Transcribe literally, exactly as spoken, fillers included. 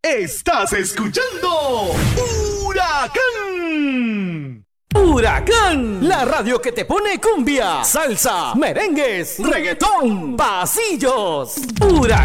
Estás escuchando Huracán. Huracán, la radio que te pone cumbia, salsa, merengues, reggaetón, pasillos. Huracán.